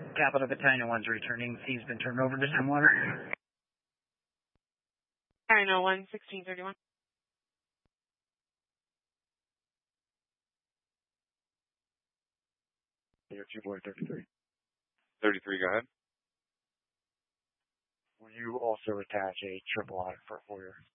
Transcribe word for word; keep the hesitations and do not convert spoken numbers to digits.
Capital Battalion one's returning. C's been turned over to Samwater. Rhino one, sixteen thirty-one. You're two boy thirty-three. thirty-three, go ahead. Will you also attach a triple audit for four years?